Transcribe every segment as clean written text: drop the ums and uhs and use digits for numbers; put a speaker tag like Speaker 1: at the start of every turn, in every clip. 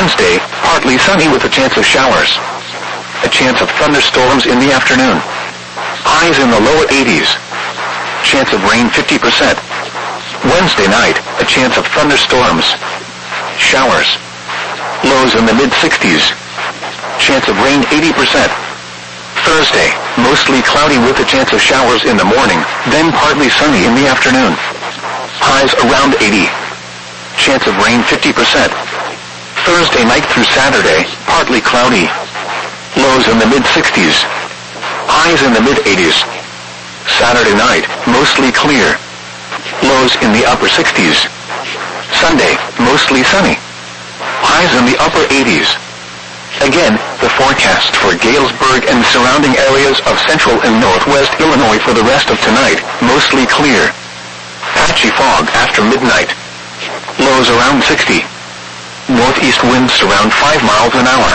Speaker 1: Wednesday, partly sunny with a chance of showers. A chance of thunderstorms in the afternoon. Highs in the lower 80s. Chance of rain 50%. Wednesday night, a chance of thunderstorms. Showers. Lows in the mid-60s. Chance of rain 80%. Thursday, mostly cloudy with a chance of showers in the morning, then partly sunny in the afternoon. Highs around 80. Chance of rain 50%. Thursday night through Saturday, partly cloudy. Lows in the mid-60s. Highs in the mid-80s. Saturday night, mostly clear. Lows in the upper 60s. Sunday, mostly sunny. Highs in the upper 80s. Again, the forecast for Galesburg and surrounding areas of central and northwest Illinois for the rest of tonight, mostly clear. Patchy fog after midnight. Lows around 60. Northeast winds around 5 miles an hour.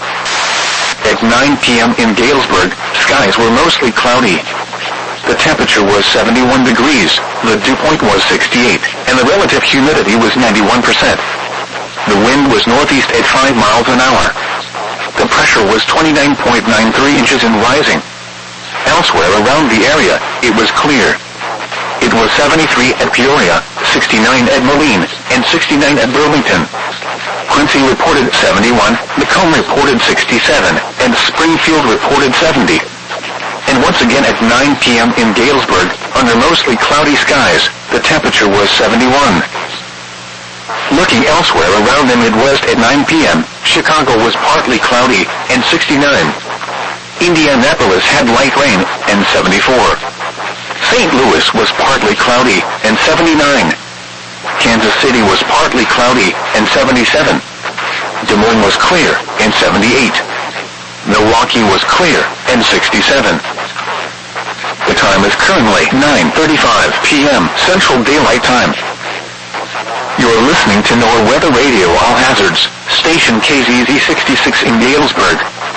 Speaker 1: At 9 p.m. in Galesburg, skies were mostly cloudy. The temperature was 71 degrees, the dew point was 68, and the relative humidity was 91%. The wind was northeast at 5 miles an hour. The pressure was 29.93 inches and rising. Elsewhere around the area, it was clear. It was 73 at Peoria, 69 at Moline, and 69 at Burlington. Quincy reported 71, Macomb reported 67, and Springfield reported 70. And once again at 9 p.m. in Galesburg, under mostly cloudy skies, the temperature was 71. Looking elsewhere around the Midwest at 9 p.m., Chicago was partly cloudy and 69. Indianapolis had light rain and 74. St. Louis was partly cloudy and 79. Kansas City was partly cloudy and 77. Des Moines was clear and 78. Milwaukee was clear and 67. The time is currently 9:35 p.m. Central Daylight Time. You're listening to NOAA Weather Radio All Hazards, station KZZ 66 in Galesburg.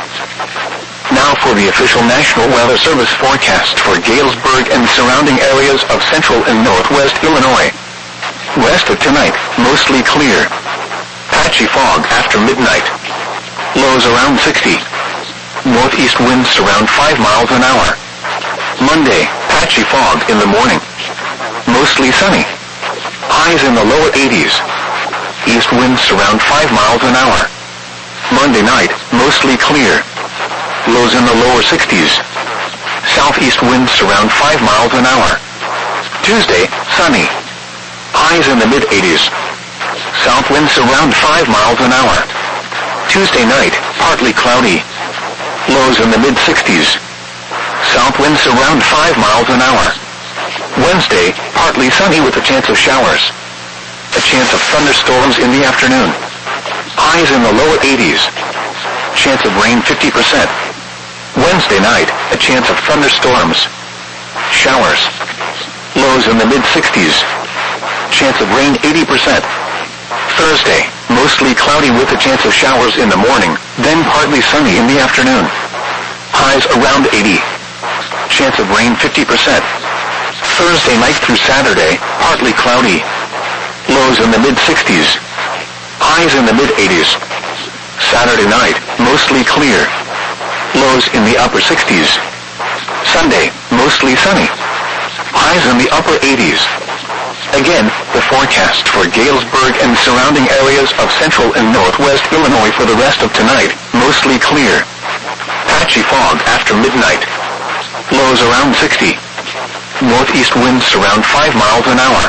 Speaker 1: Now for the official National Weather Service forecast for Galesburg and surrounding areas of central and northwest Illinois. West of tonight, mostly clear. Patchy fog after midnight. Lows around 60. Northeast winds around 5 miles an hour. Monday, patchy fog in the morning. Mostly sunny. Highs in the lower 80s. East winds around 5 miles an hour. Monday night, mostly clear. Lows in the lower 60s. Southeast winds around 5 miles an hour. Tuesday, sunny. Highs in the mid-80s. South winds around 5 miles an hour. Tuesday night, partly cloudy. Lows in the mid-60s. South winds around 5 miles an hour. Wednesday, partly sunny with a chance of showers. A chance of thunderstorms in the afternoon. Highs in the lower 80s. Chance of rain 50%. Wednesday night, a chance of thunderstorms. Showers. Lows in the mid-60s. Chance of rain 80%. Thursday, mostly cloudy with a chance of showers in the morning, then partly sunny in the afternoon. Highs around 80. Chance of rain 50%. Thursday night through Saturday, partly cloudy. Lows in the mid-60s. Highs in the mid-80s. Saturday night, mostly clear. Lows in the upper 60s. Sunday, mostly sunny. Highs in the upper 80s. Again, the forecast for Galesburg and surrounding areas of central and northwest Illinois for the rest of tonight, mostly clear. Patchy fog after midnight. Lows around 60. Northeast winds around 5 miles an hour.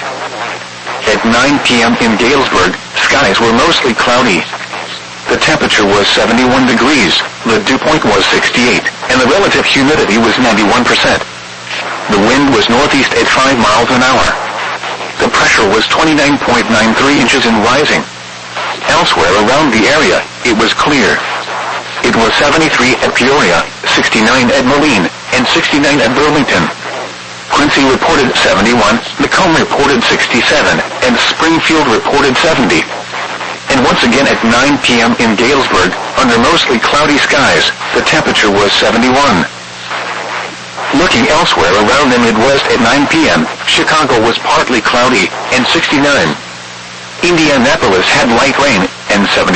Speaker 1: At 9 p.m. in Galesburg, skies were mostly cloudy. The temperature was 71 degrees, the dew point was 68, and the relative humidity was 91%. The wind was northeast at 5 miles an hour. The pressure was 29.93 inches and rising. Elsewhere around the area, it was clear. It was 73 at Peoria, 69 at Moline, and 69 at Burlington. Quincy reported 71, Macomb reported 67, and Springfield reported 70. And once again at 9 p.m. in Galesburg, under mostly cloudy skies, the temperature was 71. Looking elsewhere around the Midwest at 9 p.m., Chicago was partly cloudy and 69. Indianapolis had light rain and 70.